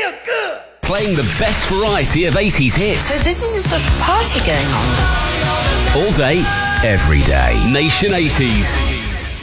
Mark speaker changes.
Speaker 1: Playing the best variety of 80s hits.
Speaker 2: So this is a sort of party going on.
Speaker 1: All day, every day. Nation 80s.